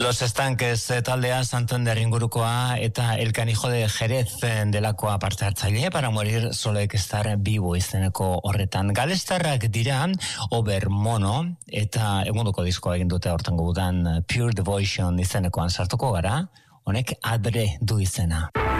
Los Estanques taldea Santander ingurukoa eta El Canijo de Jerez delakoa parte hartzaile para morir solo hay que estar vivo izeneko horretan. Galestarrak dira Obermono eta egunduko diskoa egin dute hortango gudan Pure Devotion izenekoan sartuko gara, honek Adre du izena.